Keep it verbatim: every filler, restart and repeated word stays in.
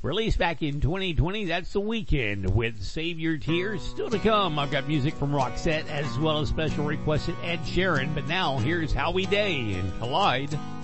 Released back in twenty twenty, that's The Weeknd with Save Your Tears. Still to come, I've got music from Roxette as well as special requests at Ed Sheeran. But now, here's Howie Day and Collide.